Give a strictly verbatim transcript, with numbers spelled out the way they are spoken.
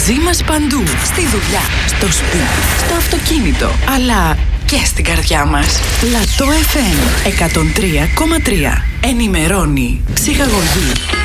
Μαζί μας παντού. Στη δουλειά, στο σπίτι, στο αυτοκίνητο, αλλά και στην καρδιά μας. Λατό εφ εμ εκατόν τρία κόμμα τρία. Ενημερώνει, ψυχαγωγεί